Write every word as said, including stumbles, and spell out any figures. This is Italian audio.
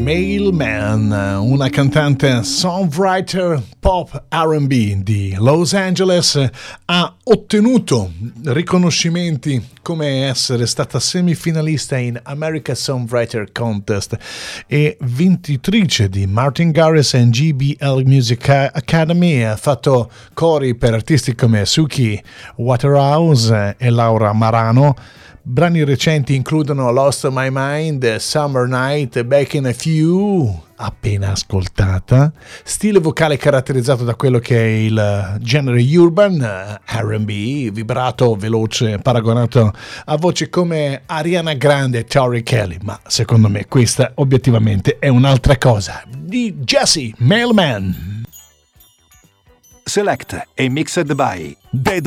Mailman, una cantante songwriter pop R and B di Los Angeles, ha ottenuto riconoscimenti come essere stata semifinalista in America Songwriter Contest e vincitrice di Martin Garrix and G B L Music Academy. Ha fatto cori per artisti come Suki Waterhouse e Laura Marano. Brani recenti includono Lost My Mind, Summer Night, Back in a Few, appena ascoltata, stile vocale caratterizzato da quello che è il genere urban, R and B, vibrato, veloce, paragonato a voci come Ariana Grande e Tori Kelly, ma secondo me questa obiettivamente è un'altra cosa. Di Jesse Mailman. Select e mixed by Dedo